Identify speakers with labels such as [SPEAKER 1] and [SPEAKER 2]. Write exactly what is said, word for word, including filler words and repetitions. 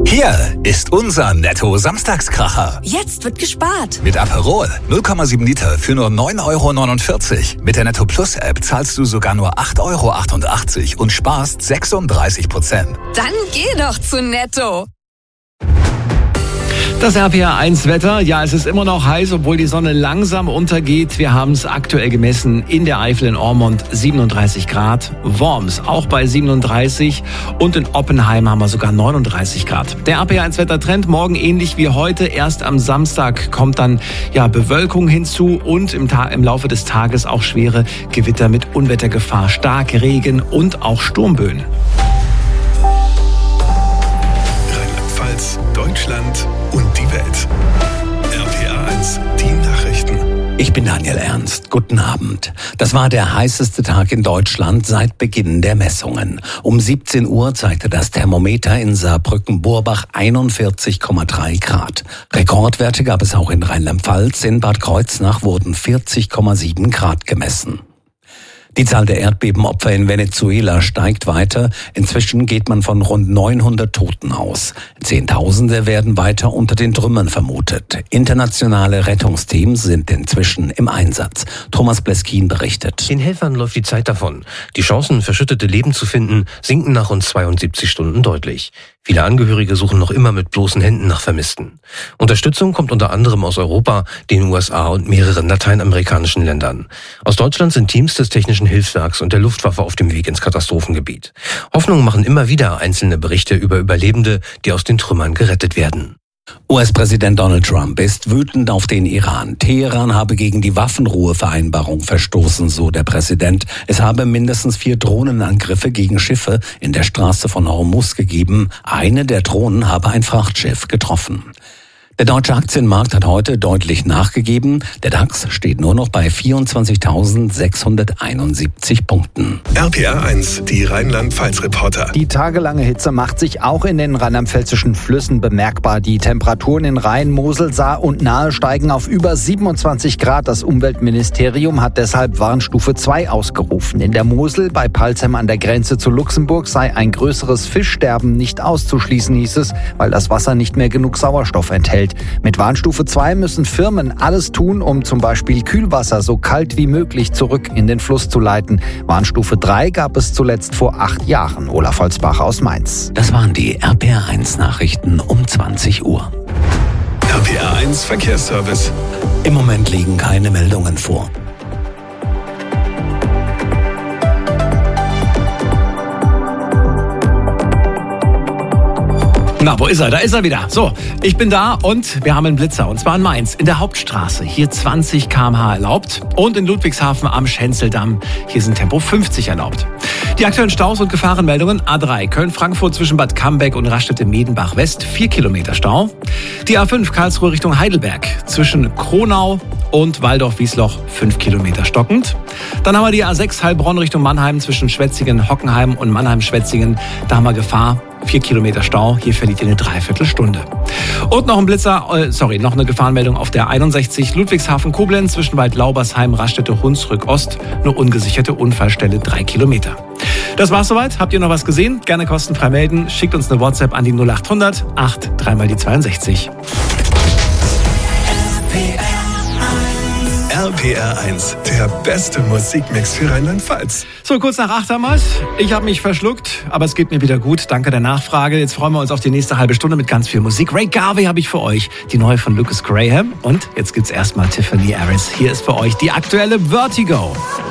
[SPEAKER 1] Hier ist unser Netto-Samstagskracher.
[SPEAKER 2] Jetzt wird gespart.
[SPEAKER 1] Mit Aperol null Komma sieben Liter für nur neun Euro neunundvierzig. Mit der Netto Plus App zahlst du sogar nur acht Euro achtundachtzig und sparst sechsunddreißig Prozent.
[SPEAKER 2] Dann geh doch zu Netto.
[SPEAKER 3] Das R P R eins Wetter, ja, es ist immer noch heiß, obwohl die Sonne langsam untergeht. Wir haben es aktuell gemessen in der Eifel in Ormont, siebenunddreißig Grad. Worms auch bei siebenunddreißig und in Oppenheim haben wir sogar neununddreißig Grad. Der R P R eins Wettertrend morgen ähnlich wie heute. Erst am Samstag kommt dann ja Bewölkung hinzu und im, Ta- im Laufe des Tages auch schwere Gewitter mit Unwettergefahr, Starkregen und auch Sturmböen.
[SPEAKER 4] Rheinland-Pfalz, Deutschland und die Welt. R P R eins, die Nachrichten.
[SPEAKER 5] Ich bin Daniel Ernst. Guten Abend. Das war der heißeste Tag in Deutschland seit Beginn der Messungen. Um siebzehn Uhr zeigte das Thermometer in Saarbrücken-Burbach einundvierzig Komma drei Grad. Rekordwerte gab es auch in Rheinland-Pfalz. In Bad Kreuznach wurden vierzig Komma sieben Grad gemessen. Die Zahl der Erdbebenopfer in Venezuela steigt weiter. Inzwischen geht man von rund neunhundert Toten aus. Zehntausende werden weiter unter den Trümmern vermutet. Internationale Rettungsteams sind inzwischen im Einsatz. Thomas Bleskin berichtet.
[SPEAKER 6] Den Helfern läuft die Zeit davon. Die Chancen, verschüttete Leben zu finden, sinken nach rund zweiundsiebzig Stunden deutlich. Viele Angehörige suchen noch immer mit bloßen Händen nach Vermissten. Unterstützung kommt unter anderem aus Europa, den U S A und mehreren lateinamerikanischen Ländern. Aus Deutschland sind Teams des Technischen Hilfswerks und der Luftwaffe auf dem Weg ins Katastrophengebiet. Hoffnung machen immer wieder einzelne Berichte über Überlebende, die aus den Trümmern gerettet werden.
[SPEAKER 5] U S-Präsident Donald Trump ist wütend auf den Iran. Teheran habe gegen die Waffenruhevereinbarung verstoßen, so der Präsident. Es habe mindestens vier Drohnenangriffe gegen Schiffe in der Straße von Hormuz gegeben. Eine der Drohnen habe ein Frachtschiff getroffen. Der deutsche Aktienmarkt hat heute deutlich nachgegeben. Der DAX steht nur noch bei vierundzwanzigtausendsechshunderteinundsiebzig Punkten.
[SPEAKER 4] R P R eins, die Rheinland-Pfalz-Reporter.
[SPEAKER 7] Die tagelange Hitze macht sich auch in den rheinland-pfälzischen Flüssen bemerkbar. Die Temperaturen in Rhein, Mosel, Saar und Nahe steigen auf über siebenundzwanzig Grad. Das Umweltministerium hat deshalb Warnstufe zwei ausgerufen. In der Mosel bei Palzheim an der Grenze zu Luxemburg sei ein größeres Fischsterben nicht auszuschließen, hieß es, weil das Wasser nicht mehr genug Sauerstoff enthält. Mit Warnstufe zwei müssen Firmen alles tun, um zum Beispiel Kühlwasser so kalt wie möglich zurück in den Fluss zu leiten. Warnstufe drei gab es zuletzt vor acht Jahren. Olaf Holzbach aus Mainz.
[SPEAKER 5] Das waren die R P R eins Nachrichten um zwanzig Uhr.
[SPEAKER 4] R P R eins Verkehrsservice.
[SPEAKER 5] Im Moment liegen keine Meldungen vor.
[SPEAKER 3] Na, wo ist er? Da ist er wieder. So, ich bin da und wir haben einen Blitzer. Und zwar in Mainz, in der Hauptstraße. Hier zwanzig Kilometer pro Stunde erlaubt. Und in Ludwigshafen am Schenzeldamm. Hier sind Tempo fünfzig erlaubt. Die aktuellen Staus und Gefahrenmeldungen. A drei Köln-Frankfurt zwischen Bad Cambeck und Raststätte-Medenbach West. vier Kilometer Stau. Die A fünf Karlsruhe Richtung Heidelberg. Zwischen Kronau und Waldorf-Wiesloch fünf Kilometer stockend. Dann haben wir die A sechs Heilbronn Richtung Mannheim zwischen Schwetzingen, Hockenheim und Mannheim-Schwetzingen. Da haben wir Gefahr. Vier Kilometer Stau, hier verliert ihr eine Dreiviertelstunde. Und noch ein Blitzer, äh, sorry, noch eine Gefahrenmeldung auf der einundsechzig Ludwigshafen-Koblenz zwischen Wald-Laubersheim, Raststätte Hunsrück-Ost. Eine ungesicherte Unfallstelle, drei Kilometer. Das war's soweit. Habt ihr noch was gesehen? Gerne kostenfrei melden. Schickt uns eine WhatsApp an die null achthundert acht drei mal die zweiundsechzig.
[SPEAKER 4] R P R eins, der beste Musikmix für Rheinland-Pfalz.
[SPEAKER 3] So, kurz nach acht haben wir's. Ich habe mich verschluckt, aber es geht mir wieder gut. Danke der Nachfrage. Jetzt freuen wir uns auf die nächste halbe Stunde mit ganz viel Musik. Ray Garvey habe ich für euch, die neue von Lucas Graham. Und jetzt gibt's erstmal Tiffany Harris. Hier ist für euch die aktuelle Vertigo.